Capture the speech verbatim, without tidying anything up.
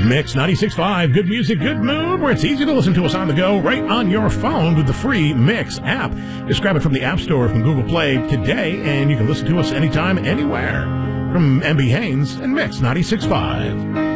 Mix ninety-six point five, good music, good mood, where it's easy to listen to us on the go, right on your phone with the free Mix app. Just grab it from the App Store, from Google Play today, and you can listen to us anytime, anywhere. From M B Haynes and Mix ninety-six point five.